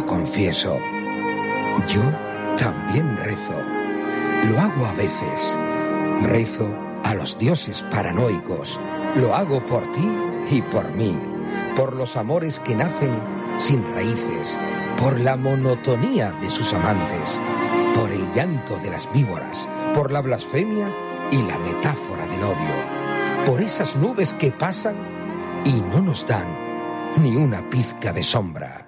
lo confieso. Yo también rezo. Lo hago a veces. Rezo a los dioses paranoicos. Lo hago por ti y por mí. Por los amores que nacen sin raíces. Por la monotonía de sus amantes. Por el llanto de las víboras. Por la blasfemia y la metáfora del odio. Por esas nubes que pasan y no nos dan ni una pizca de sombra.